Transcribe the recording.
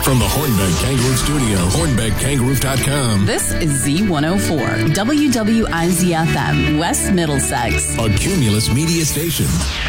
From the Hornbeck Kangaroo Studio, HornbeckKangaroo.com. This is Z104, WWIZ-FM, West Middlesex. A Cumulus Media Station.